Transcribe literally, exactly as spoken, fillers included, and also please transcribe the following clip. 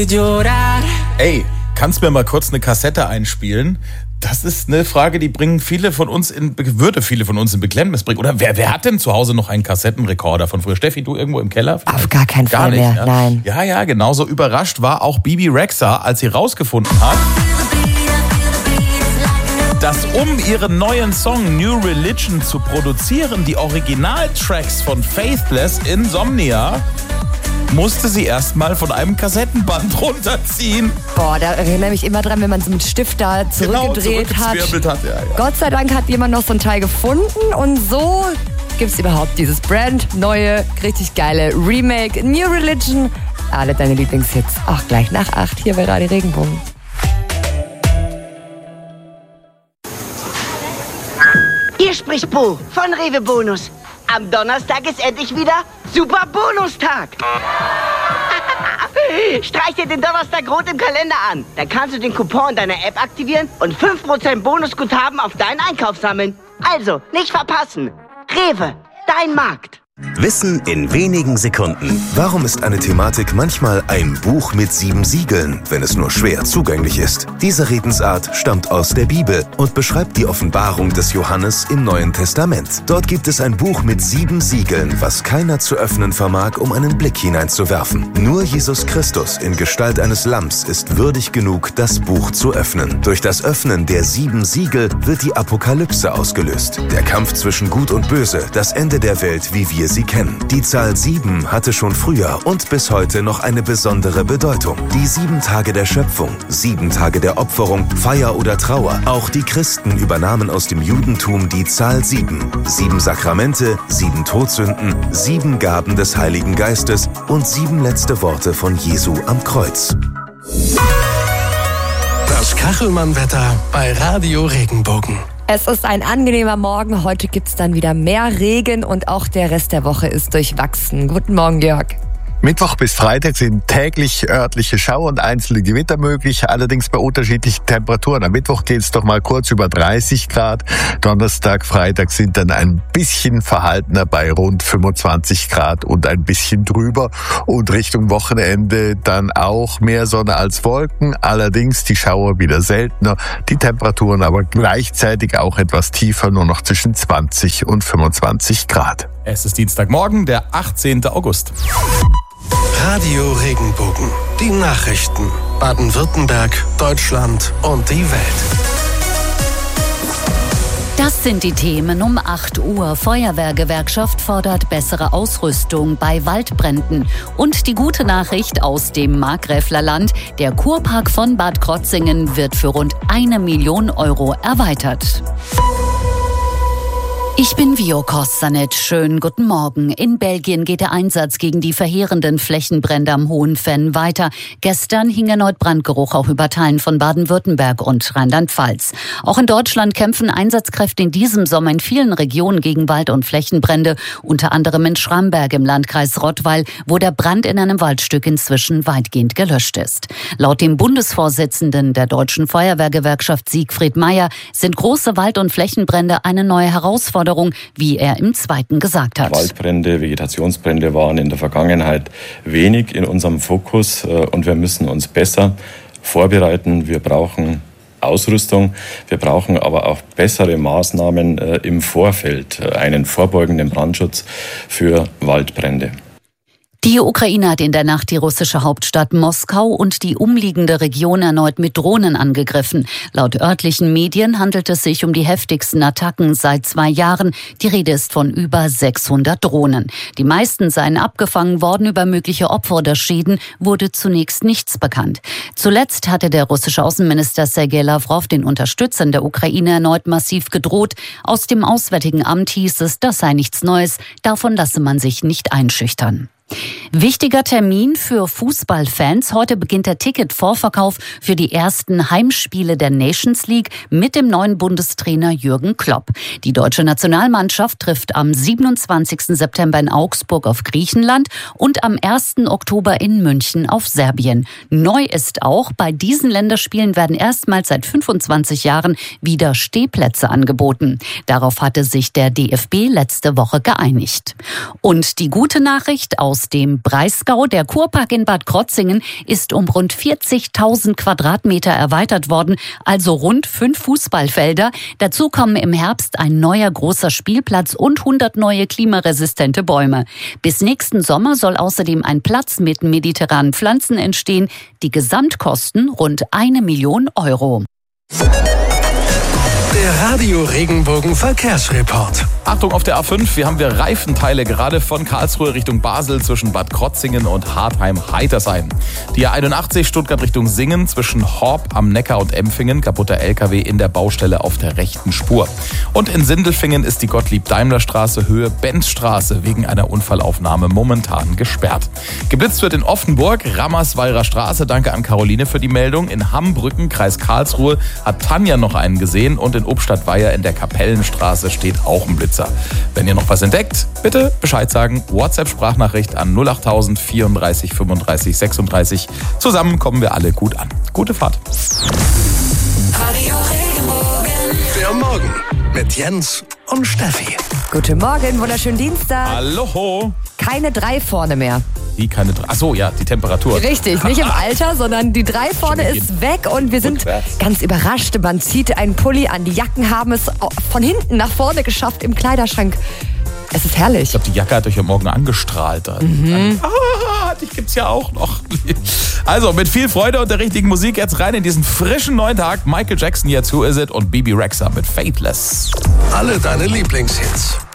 Ey, kannst du mir mal kurz eine Kassette einspielen? Das ist eine Frage, die bringen viele von uns in, würde viele von uns in Beklemmnis bringen. Oder wer, wer hat denn zu Hause noch einen Kassettenrekorder von früher? Steffi, du irgendwo im Keller? Auf gar keinen gar Fall nicht, mehr, ja? nein. Ja, ja, genauso überrascht war auch Bibi Rexha, als sie rausgefunden hat, dass um ihren neuen Song New Religion zu produzieren, die Originaltracks von Faithless, Insomnia, musste sie erstmal von einem Kassettenband runterziehen. Boah, da erinnere ich mich immer dran, wenn man so mit Stift da zurückgedreht genau, hat. hat ja, ja. Gott sei Dank hat jemand noch so ein Teil gefunden und so gibt es überhaupt dieses brandneue, richtig geile Remake New Religion. Alle deine Lieblingshits, auch gleich nach acht hier bei Radio Regenbogen. Hier spricht Bo von Rewe Bonus. Am Donnerstag ist endlich wieder Super Bonustag. Streich dir den Donnerstag rot im Kalender an. Dann kannst du den Coupon in deiner App aktivieren und fünf Prozent Bonusguthaben auf deinen Einkauf sammeln. Also, nicht verpassen. Rewe, dein Markt. Wissen in wenigen Sekunden. Warum ist eine Thematik manchmal ein Buch mit sieben Siegeln, wenn es nur schwer zugänglich ist? Diese Redensart stammt aus der Bibel und beschreibt die Offenbarung des Johannes im Neuen Testament. Dort gibt es ein Buch mit sieben Siegeln, was keiner zu öffnen vermag, um einen Blick hineinzuwerfen. Nur Jesus Christus in Gestalt eines Lamms ist würdig genug, das Buch zu öffnen. Durch das Öffnen der sieben Siegel wird die Apokalypse ausgelöst. Der Kampf zwischen Gut und Böse, das Ende der Welt, wie wir sie kennen. Die Zahl sieben hatte schon früher und bis heute noch eine besondere Bedeutung. Die sieben Tage der Schöpfung, sieben Tage der Opferung, Feier oder Trauer. Auch die Christen übernahmen aus dem Judentum die Zahl sieben. Sieben Sakramente, sieben Todsünden, sieben Gaben des Heiligen Geistes und sieben letzte Worte von Jesu am Kreuz. Das Kachelmann-Wetter bei Radio Regenbogen. Es ist ein angenehmer Morgen. Heute gibt es dann wieder mehr Regen und auch der Rest der Woche ist durchwachsen. Guten Morgen, Jörg. Mittwoch bis Freitag sind täglich örtliche Schauer und einzelne Gewitter möglich, allerdings bei unterschiedlichen Temperaturen. Am Mittwoch geht es doch mal kurz über dreißig Grad. Donnerstag, Freitag sind dann ein bisschen verhaltener bei rund fünfundzwanzig Grad und ein bisschen drüber. Und Richtung Wochenende dann auch mehr Sonne als Wolken, allerdings die Schauer wieder seltener, die Temperaturen aber gleichzeitig auch etwas tiefer, nur noch zwischen zwanzig und fünfundzwanzig Grad. Es ist Dienstagmorgen, der achtzehnten August. Radio Regenbogen. Die Nachrichten. Baden-Württemberg, Deutschland und die Welt. Das sind die Themen um acht Uhr. Feuerwehrgewerkschaft fordert bessere Ausrüstung bei Waldbränden. Und die gute Nachricht aus dem Markgräflerland. Der Kurpark von Bad Krotzingen wird für rund eine Million Euro erweitert. Ich bin Vio Kostanet. Schönen guten Morgen. In Belgien geht der Einsatz gegen die verheerenden Flächenbrände am Hohen Venn weiter. Gestern hing erneut Brandgeruch auch über Teilen von Baden-Württemberg und Rheinland-Pfalz. Auch in Deutschland kämpfen Einsatzkräfte in diesem Sommer in vielen Regionen gegen Wald- und Flächenbrände, unter anderem in Schramberg im Landkreis Rottweil, wo der Brand in einem Waldstück inzwischen weitgehend gelöscht ist. Laut dem Bundesvorsitzenden der Deutschen Feuerwehrgewerkschaft Siegfried Meyer sind große Wald- und Flächenbrände eine neue Herausforderung, wie er im Zweiten gesagt hat. Waldbrände, Vegetationsbrände waren in der Vergangenheit wenig in unserem Fokus und wir müssen uns besser vorbereiten. Wir brauchen Ausrüstung, wir brauchen aber auch bessere Maßnahmen im Vorfeld, einen vorbeugenden Brandschutz für Waldbrände. Die Ukraine hat in der Nacht die russische Hauptstadt Moskau und die umliegende Region erneut mit Drohnen angegriffen. Laut örtlichen Medien handelt es sich um die heftigsten Attacken seit zwei Jahren. Die Rede ist von über sechshundert Drohnen. Die meisten seien abgefangen worden. Über mögliche Opfer oder Schäden wurde zunächst nichts bekannt. Zuletzt hatte der russische Außenminister Sergei Lavrov den Unterstützern der Ukraine erneut massiv gedroht. Aus dem Auswärtigen Amt hieß es, das sei nichts Neues. Davon lasse man sich nicht einschüchtern. Wichtiger Termin für Fußballfans. Heute beginnt der Ticketvorverkauf für die ersten Heimspiele der Nations League mit dem neuen Bundestrainer Jürgen Klopp. Die deutsche Nationalmannschaft trifft am siebenundzwanzigsten September in Augsburg auf Griechenland und am ersten Oktober in München auf Serbien. Neu ist auch, bei diesen Länderspielen werden erstmals seit fünfundzwanzig Jahren wieder Stehplätze angeboten. Darauf hatte sich der D F B letzte Woche geeinigt. Und die gute Nachricht aus aus dem Breisgau. Der Kurpark in Bad Krotzingen ist um rund vierzigtausend Quadratmeter erweitert worden, also rund fünf Fußballfelder. Dazu kommen im Herbst ein neuer großer Spielplatz und hundert neue klimaresistente Bäume. Bis nächsten Sommer soll außerdem ein Platz mit mediterranen Pflanzen entstehen. Die Gesamtkosten rund eine Million Euro. Der Radio Regenbogen Verkehrsreport. Achtung auf der A fünf, wir haben wir Reifenteile gerade von Karlsruhe Richtung Basel zwischen Bad Krotzingen und Hartheim-Heitersheim. Die A einundachtzig Stuttgart Richtung Singen zwischen Horb am Neckar und Empfingen, kaputter L K W in der Baustelle auf der rechten Spur. Und in Sindelfingen ist die Gottlieb-Daimler-Straße Höhe Benzstraße wegen einer Unfallaufnahme momentan gesperrt. Geblitzt wird in Offenburg, Rammersweirer Straße, danke an Caroline für die Meldung. In Hambrücken, Kreis Karlsruhe, hat Tanja noch einen gesehen und in Obstadtweier in der Kapellenstraße steht auch ein Blitzer. Wenn ihr noch was entdeckt, bitte Bescheid sagen. WhatsApp-Sprachnachricht an null acht tausend vierunddreißig fünfunddreißig sechsunddreißig. Zusammen kommen wir alle gut an. Gute Fahrt. Radio Regenbogen. Der Morgen mit Jens und Steffi. Guten Morgen, wunderschönen Dienstag. Hallo. Keine drei vorne mehr. Wie keine drei? Achso, ja, die Temperatur. Richtig, nicht im Alter, sondern die drei vorne ist weg und wir sind Rückwärts. ganz überrascht. Man zieht einen Pulli an. Die Jacken haben es von hinten nach vorne geschafft im Kleiderschrank. Es ist herrlich. Ich glaube, die Jacke hat euch ja morgen angestrahlt. Mhm. Ah, dich gibt's ja auch noch. Also, mit viel Freude und der richtigen Musik jetzt rein in diesen frischen neuen Tag. Michael Jackson, jetzt Who Is It? Und Bibi Rexha mit Faithless. Alle deine Lieblingshits.